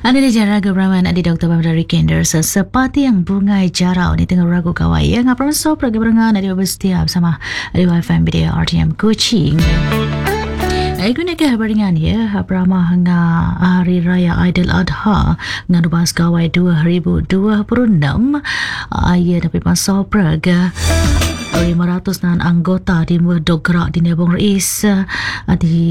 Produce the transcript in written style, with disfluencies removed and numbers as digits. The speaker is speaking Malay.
Anda di Ragu Brahman di Dr. Bambari Kenders seperti yang bungai jarau ni tengah ragu kawai ya ngapram so pergeberangan ada bersetiap sama di FM Video RTM Kuching. Guna ke habaringan ya Brahma hanga Hari Raya Aidil Adha ngadubas kawai 2026 ya dapat masuk perga 500 anggota di Dograk di Nebong Rais di